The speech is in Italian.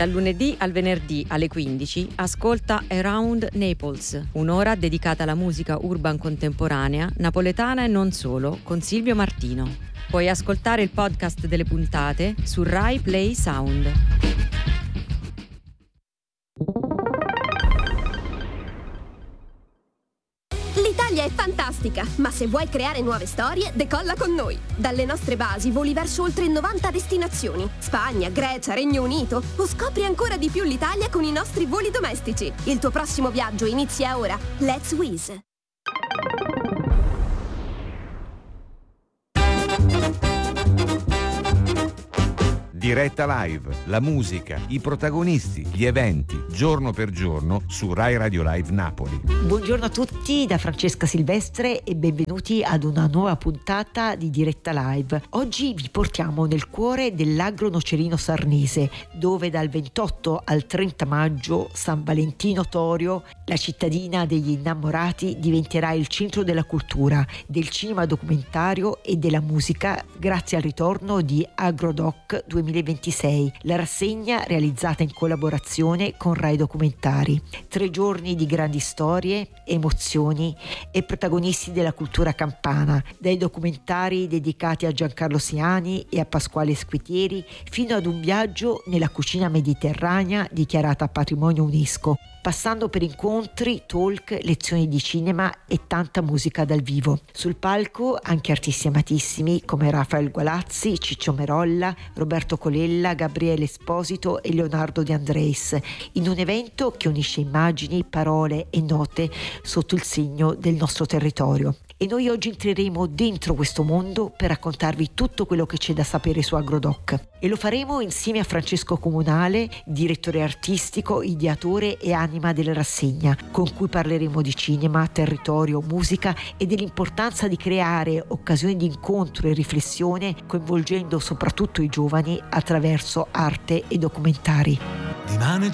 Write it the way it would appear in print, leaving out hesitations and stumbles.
Dal lunedì al venerdì alle 15 ascolta Around Naples, un'ora dedicata alla musica urban contemporanea, napoletana e non solo, con Silvio Martino. Puoi ascoltare il podcast delle puntate su Rai Play Sound. L'Italia è fantastica, ma se vuoi creare nuove storie, decolla con noi. Dalle nostre basi voli verso oltre 90 destinazioni. Spagna, Grecia, Regno Unito. O scopri ancora di più l'Italia con i nostri voli domestici. Il tuo prossimo viaggio inizia ora. Let's Wizz. Diretta Live, la musica, i protagonisti, gli eventi, giorno per giorno su Rai Radio Live Napoli. Buongiorno a tutti da Francesca Silvestre e benvenuti ad una nuova puntata di Diretta Live. Oggi vi portiamo nel cuore dell'Agro Nocerino Sarnese, dove dal 28 al 30 maggio San Valentino Torio, la cittadina degli innamorati, diventerà il centro della cultura, del cinema documentario e della musica grazie al ritorno di Agrodoc 2026, la rassegna realizzata in collaborazione con Rai Documentari. 3 giorni di grandi storie, emozioni e protagonisti della cultura campana, dai documentari dedicati a Giancarlo Siani e a Pasquale Squitieri fino ad un viaggio nella cucina mediterranea dichiarata patrimonio UNESCO, passando per incontri, talk, lezioni di cinema e tanta musica dal vivo. Sul palco anche artisti amatissimi come Rafael Gualazzi, Ciccio Merolla, Roberto Colella, Gabriele Esposito e Leonardo De Andreis, in un evento che unisce immagini, parole e note sotto il segno del nostro territorio. E noi oggi entreremo dentro questo mondo per raccontarvi tutto quello che c'è da sapere su Agrodoc. E lo faremo insieme a Francesco Comunale, direttore artistico, ideatore e anima della rassegna, con cui parleremo di cinema, territorio, musica e dell'importanza di creare occasioni di incontro e riflessione coinvolgendo soprattutto i giovani attraverso arte e documentari.